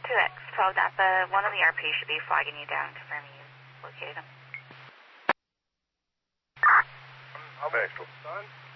2X, 12 Napa, one of the RPs should be flagging you down, confirming you located him. Maxwell.